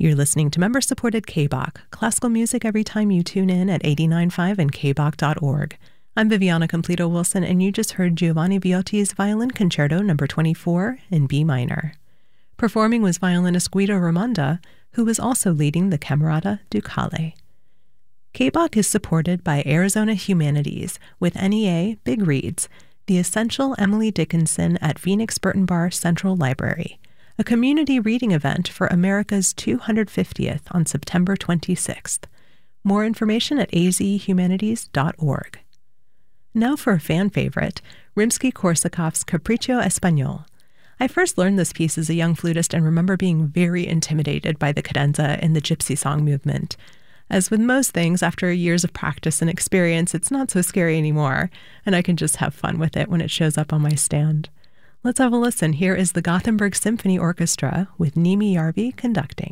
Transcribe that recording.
You're listening to member-supported KBOK, classical music every time you tune in at 89.5 and kbok.org. I'm Viviana Completo-Wilson, and you just heard Giovanni Viotti's Violin Concerto No. 24 in B minor. Performing was violinist Guido Ramonda, who was also leading the Camerata Ducale. KBOK is supported by Arizona Humanities with NEA Big Reads, The Essential Emily Dickinson at Phoenix Burton Bar Central Library, a community reading event for America's 250th on September 26th. More information at azhumanities.org. Now for a fan favorite, Rimsky-Korsakov's Capriccio Espagnol. I first learned this piece as a young flutist and remember being very intimidated by the cadenza in the gypsy song movement. As with most things, after years of practice and experience, it's not so scary anymore, and I can just have fun with it when it shows up on my stand. Let's have a listen. Here is the Gothenburg Symphony Orchestra with Nimi Järvi conducting.